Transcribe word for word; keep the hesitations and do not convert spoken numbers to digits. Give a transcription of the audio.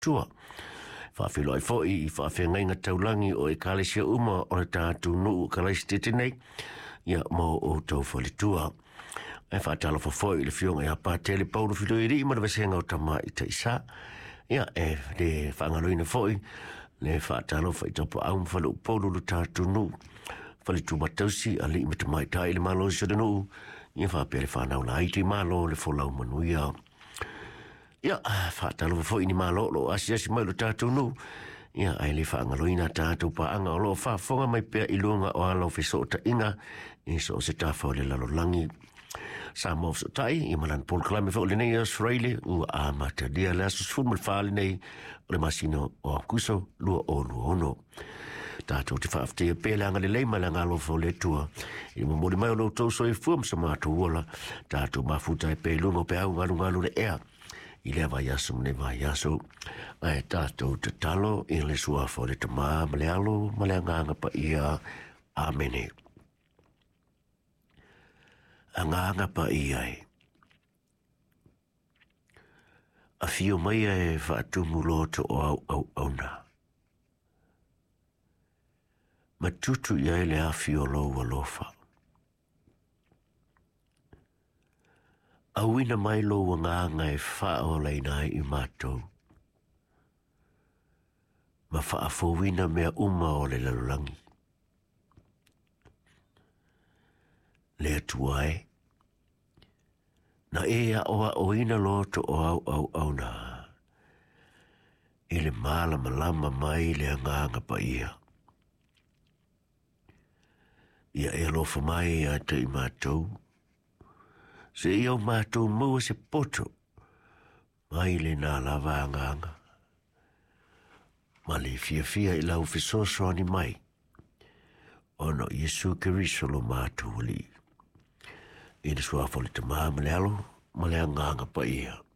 tua. Whawhilo ai fōi i whawhengai ngā taulangi o e kālesia uma o le tātou nuu kāleisi tete nei, ia mō o tau whalitua. E whaatala whawhoi le whionga i hapa tele pauru whilo i ri, mara vesenga o tama i ta isa. Ia e le whaangaroina fōi, le whaatala whai topo au mwhalo pauru le tātou nuu. Whalitu matausi a li imata mai tai le malo i soda nuu, ia whapere whanau la haiti malo le wholau manuia. Ia, whaatalo wa fōi ni malo lo asi asi mai lo tātou nu. Ia, ai le whaangaloina tātou paanga o lo whaafonga mai pēr ilunga o alo wheso ta inga. I so se tāwhau le lalo langi. Sa mō so tai, i malan Paul Klame fō le nei Australia, u a mata dia le asus fulmul whaale nei, o le masino o akuso, lua o lua ono. Tātou te whaaftea pēle anga le leima le ngalo fō le tua. I mo mori mai o lo tau so e fuam sa mātou uola. Tātou mafuta e pēlunga o pe au ngalu ngalu le ea. I le vai aso mne vai aso. Ai tātou te talo i le sua fo le tama ma le alo ma le anganga pa ia. Amene. Anganga pa ia e. A fio mai e whaatumu loto o au au au na. Ma tutu ia e le a fio lo wa lofa. Awina mai lo wa nganga e whao leina i mātou. Ma whaafowina mea uma o le lalulangi. Le atuai. Na ea oa oina loto o au au au na. I le mala malama mai le nganga pa ia. Ia e lofa mai a te i mātou. Se iau mātou mua se poto, mai le nā lava anganga. Ma le fia fia i lau fisoso ani mai. Ono Yesu Keriso lo mātou li. I le suafo le tamā ma le alo, ma le anganga pa ia.